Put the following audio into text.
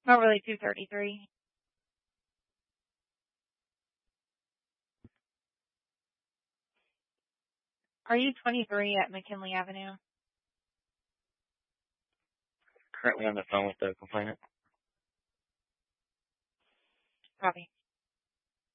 Not really 233. Are you 23 at McKinley Avenue? Currently on the phone with the complainant. Copy.